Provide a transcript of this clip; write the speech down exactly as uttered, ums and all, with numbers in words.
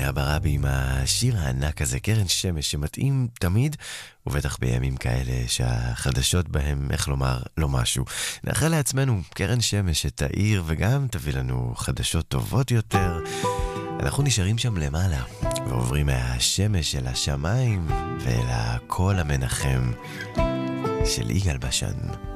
לאה ברבי עם השיר הענק הזה, קרן שמש, שמתאים תמיד, ובטח בימים כאלה שהחדשות בהם, איך לומר, לא משהו. נאחל לעצמנו קרן שמש שתאיר וגם תביא לנו חדשות טובות יותר. אנחנו נשארים שם למעלה, ועוברים מהשמש אל השמיים ואל הקול המנחם של יגאל בשן.